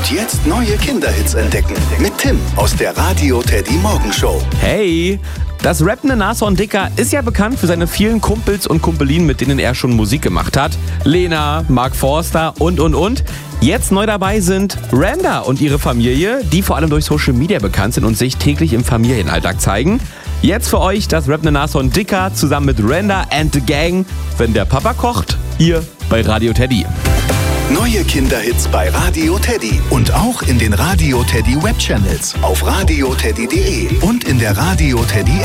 Und jetzt neue Kinderhits entdecken mit Tim aus der Radio Teddy Morgenshow. Hey, das rappende Nashorn Dicker ist ja bekannt für seine vielen Kumpels und Kumpelinen, mit denen er schon Musik gemacht hat. Lena, Mark Forster und. Jetzt neu dabei sind Randa und ihre Familie, die vor allem durch Social Media bekannt sind und sich täglich im Familienalltag zeigen. Jetzt für euch das rappende Nashorn Dicker zusammen mit Randa and the Gang, wenn der Papa kocht, hier bei Radio Teddy. Neue Kinderhits bei Radio Teddy und auch in den Radio Teddy Webchannels auf radioteddy.de und in der Radio Teddy App.